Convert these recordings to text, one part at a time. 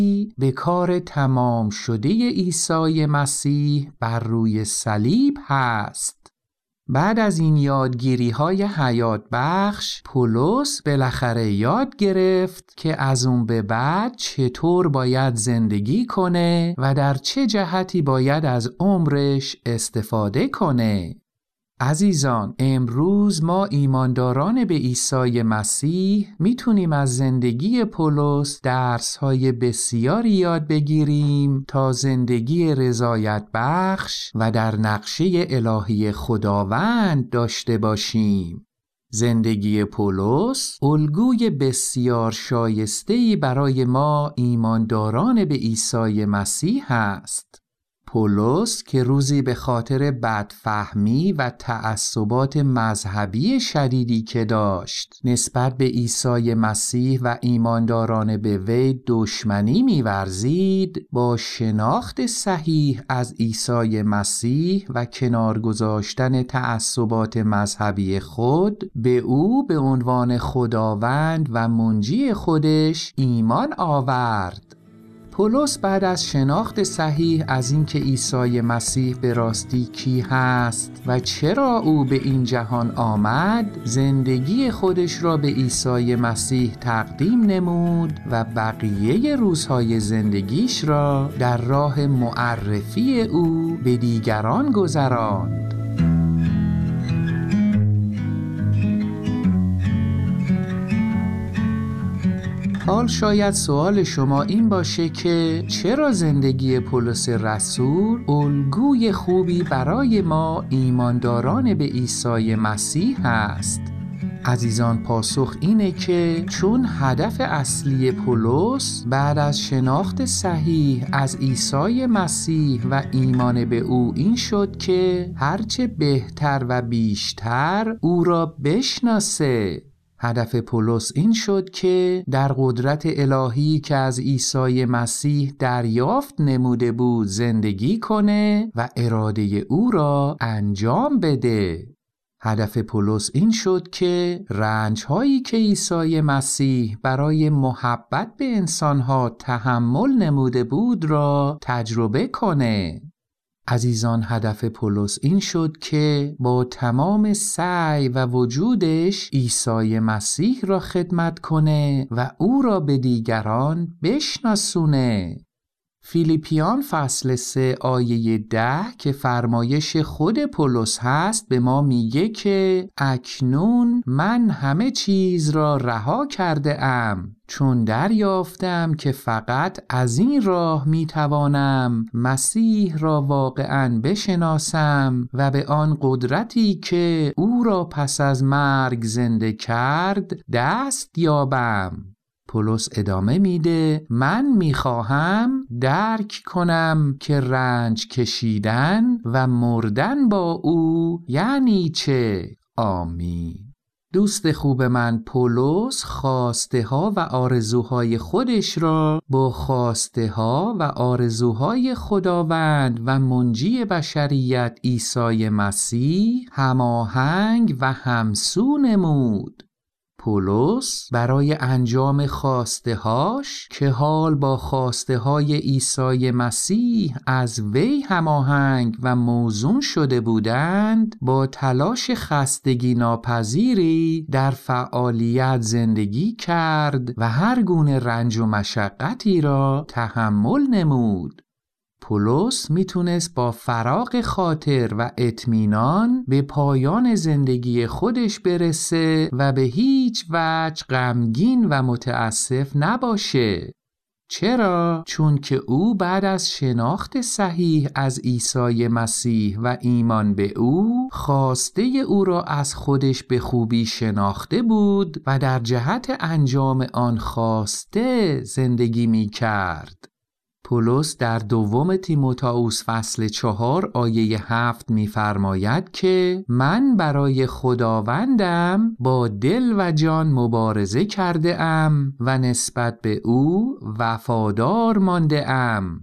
به کار تمام شده عیسی مسیح بر روی صلیب هست. بعد از این یادگیری‌های حیات بخش، پولس بالاخره یاد گرفت که از اون به بعد چطور باید زندگی کنه و در چه جهتی باید از عمرش استفاده کنه. عزیزان، امروز ما ایمانداران به عیسی مسیح میتونیم از زندگی پولس درس‌های بسیاری یاد بگیریم تا زندگی رضایت بخش و در نقشه الهی خداوند داشته باشیم. زندگی پولس الگوی بسیار شایسته‌ای برای ما ایمانداران به عیسی مسیح است. پولس که روزی به خاطر بدفهمی و تعصبات مذهبی شدیدی که داشت نسبت به عیسی مسیح و ایمانداران به وی دشمنی می‌ورزید، با شناخت صحیح از عیسی مسیح و کنار گذاشتن تعصبات مذهبی خود به او به عنوان خداوند و منجی خودش ایمان آورد. پولس بعد از شناخت صحیح از اینکه عیسی مسیح به راستی کی هست و چرا او به این جهان آمد، زندگی خودش را به عیسی مسیح تقدیم نمود و بقیه روزهای زندگیش را در راه معرفی او به دیگران گذراند. حال شاید سوال شما این باشه که چرا زندگی پولس رسول الگوی خوبی برای ما ایمانداران به عیسی مسیح است؟ عزیزان، پاسخ اینه که چون هدف اصلی پولس بعد از شناخت صحیح از عیسی مسیح و ایمان به او این شد که هرچه بهتر و بیشتر او را بشناسه. هدف پولس این شد که در قدرت الهی که از عیسی مسیح دریافت نموده بود زندگی کنه و اراده او را انجام بده. هدف پولس این شد که رنج‌هایی که عیسی مسیح برای محبت به انسان‌ها تحمل نموده بود را تجربه کنه. عزیزان، هدف پولس این شد که با تمام سعی و وجودش عیسی مسیح را خدمت کنه و او را به دیگران بشناسونه. فیلیپیان فصل 3 آیه 10 که فرمایش خود پولس هست به ما میگه که اکنون من همه چیز را رها کرده ام، چون دریافتم که فقط از این راه میتوانم مسیح را واقعاً بشناسم و به آن قدرتی که او را پس از مرگ زنده کرد دست یابم. پولس ادامه میده من میخواهم درک کنم که رنج کشیدن و مردن با او یعنی چه. آمین. دوست خوب من، پولس خواسته ها و آرزوهای خودش را با خواسته ها و آرزوهای خداوند و منجی بشریت عیسی مسیح هماهنگ و همسو نمود. پولس برای انجام خواسته هاش که حال با خواسته های عیسی مسیح از وی هماهنگ و موزون شده بودند، با تلاش خستگی ناپذیری در فعالیت زندگی کرد و هر گونه رنج و مشقتی را تحمل نمود. پولس میتونست با فراغ خاطر و اطمینان به پایان زندگی خودش برسه و به هیچ وجه غمگین و متاسف نباشه. چرا؟ چون که او بعد از شناخت صحیح از عیسی مسیح و ایمان به او، خواسته او را از خودش به خوبی شناخته بود و در جهت انجام آن خواسته زندگی می کرد. پولس در دوم تیموتائوس فصل 4 آیه 7 می‌فرماید که من برای خداوندم با دل و جان مبارزه کرده ام و نسبت به او وفادار مانده ام.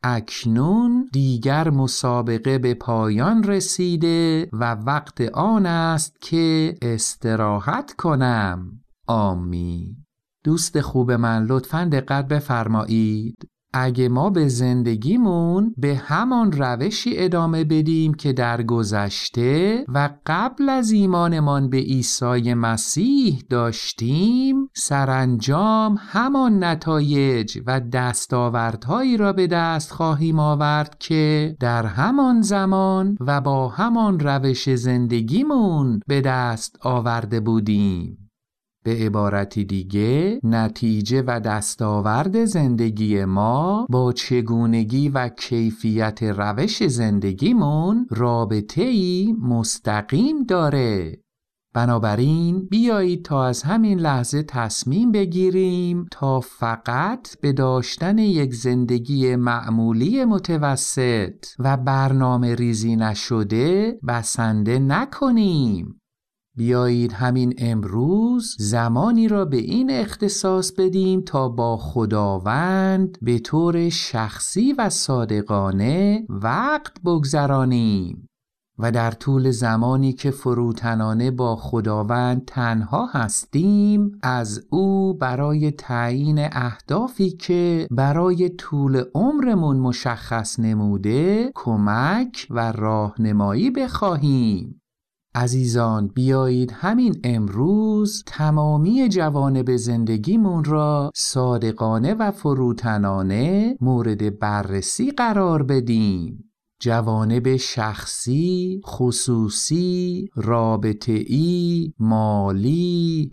اکنون دیگر مسابقه به پایان رسیده و وقت آن است که استراحت کنم. آمین. دوست خوب من، لطفاً دقت بفرمایید. اگه ما به زندگیمون به همان روشی ادامه بدیم که در گذشته و قبل از ایمانمان به عیسی مسیح داشتیم، سرانجام همان نتایج و دستاوردهایی را به دست خواهیم آورد که در همان زمان و با همان روش زندگیمون به دست آورده بودیم. به عبارتی دیگه، نتیجه و دستاورد زندگی ما با چگونگی و کیفیت روش زندگیمون رابطه‌ای مستقیم داره. بنابراین بیایید تا از همین لحظه تصمیم بگیریم تا فقط به داشتن یک زندگی معمولی متوسط و برنامه ریزی نشده بسنده نکنیم. بیایید همین امروز زمانی را به این اختصاص بدیم تا با خداوند به طور شخصی و صادقانه وقت بگذرانیم و در طول زمانی که فروتنانه با خداوند تنها هستیم، از او برای تعیین اهدافی که برای طول عمرمون مشخص نموده کمک و راهنمایی بخواهیم. عزیزان، بیایید همین امروز تمامی جوانب زندگیمون را صادقانه و فروتنانه مورد بررسی قرار بدیم. جوانب شخصی، خصوصی، رابطه‌ای، مالی،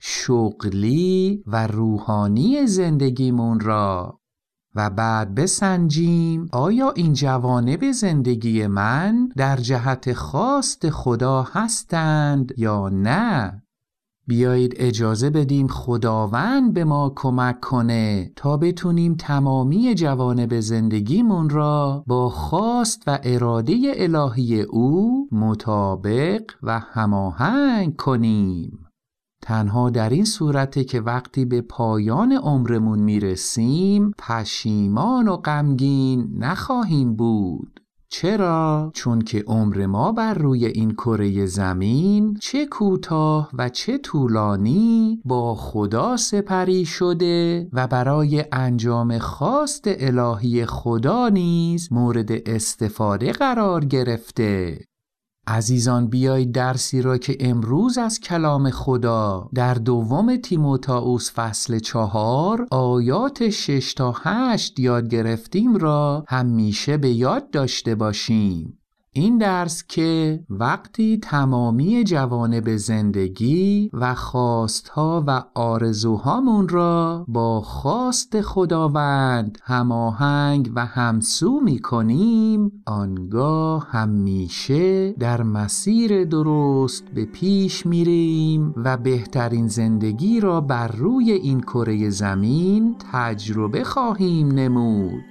شغلی و روحانی زندگیمون را و بعد بسنجیم آیا این جوانب زندگی من در جهت خواست خدا هستند یا نه؟ بیایید اجازه بدیم خداوند به ما کمک کنه تا بتونیم تمامی جوانب زندگیمون را با خواست و اراده الهی او مطابق و هماهنگ کنیم. تنها در این صورته که وقتی به پایان عمرمون میرسیم پشیمان و غمگین نخواهیم بود. چرا؟ چون که عمر ما بر روی این کره زمین چه کوتاه و چه طولانی با خدا سپری شده و برای انجام خواست الهی خدا نیز مورد استفاده قرار گرفته. عزیزان، بیایید درسی را که امروز از کلام خدا در دوم تیموتائوس فصل 4 آیات 6 تا 8 یاد گرفتیم را همیشه به یاد داشته باشیم. این درس که وقتی تمامی جوانب زندگی و خواستها و آرزوهامون را با خواست خداوند هماهنگ و همسو می کنیم، آنگاه همیشه در مسیر درست به پیش میریم و بهترین زندگی را بر روی این کره زمین تجربه خواهیم نمود.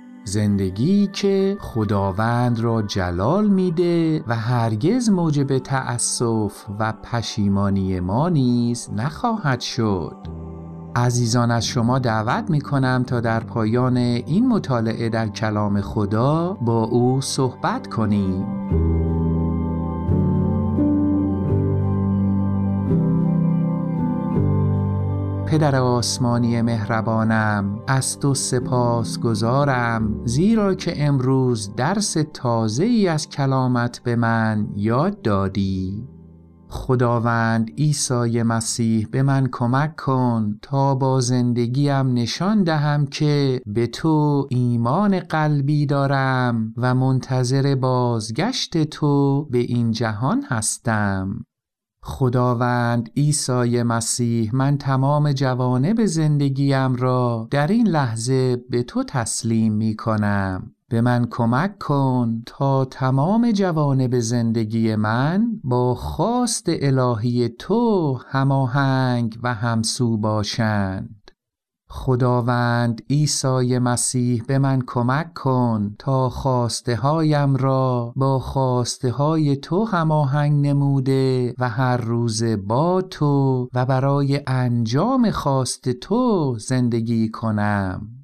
زندگی که خداوند را جلال میده و هرگز موجب تأسف و پشیمانی ما نیز نخواهد شد. عزیزان، از شما دعوت میکنم تا در پایان این مطالعه در کلام خدا با او صحبت کنیم. پدر آسمانی مهربانم، از تو سپاس گزارم زیرا که امروز درس تازه‌ای از کلامت به من یاد دادی. خداوند عیسی مسیح به من کمک کن تا با زندگیم نشان دهم که به تو ایمان قلبی دارم و منتظر بازگشت تو به این جهان هستم. خداوند عیسی مسیح، من تمام جوانب زندگیم را در این لحظه به تو تسلیم می کنم. به من کمک کن تا تمام جوانب زندگی من با خواست الهی تو هماهنگ و همسو باشند. خداوند عیسی مسیح، به من کمک کن تا خواسته هایم را با خواسته های تو هماهنگ نموده و هر روز با تو و برای انجام خواست تو زندگی کنم.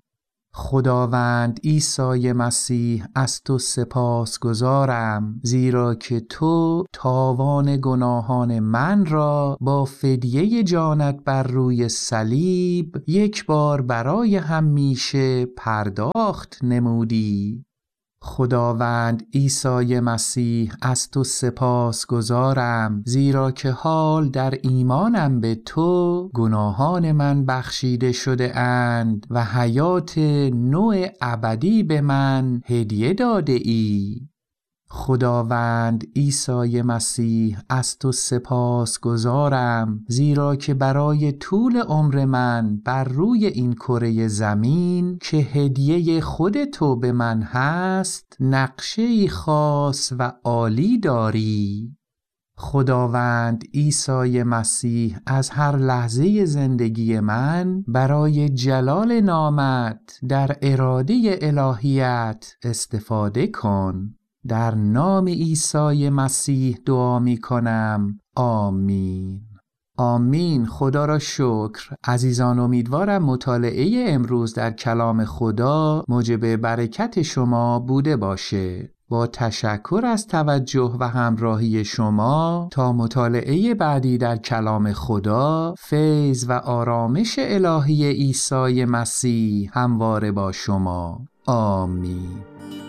خداوند عیسی مسیح از تو سپاسگزارم، زیرا که تو تاوان گناهان من را با فدیه جانت بر روی صلیب یک بار برای همیشه پرداخت نمودی. خداوند عیسی مسیح از تو سپاسگزارم، زیرا که حال در ایمانم به تو گناهان من بخشیده شده اند و حیات نوع ابدی به من هدیه داده ای. خداوند عیسی مسیح از تو سپاسگزارم، زیرا که برای طول عمر من بر روی این کره زمین که هدیه خود تو به من هست نقشه‌ای خاص و عالی داری. خداوند عیسی مسیح از هر لحظه زندگی من برای جلال نامت در اراده الهیت استفاده کن. در نام عیسی مسیح دعا می کنم. آمین. آمین. خدا را شکر. عزیزان، امیدوارم مطالعه امروز در کلام خدا موجب برکت شما بوده باشه. با تشکر از توجه و همراهی شما تا مطالعه بعدی در کلام خدا، فیض و آرامش الهی عیسی مسیح همواره با شما. آمین.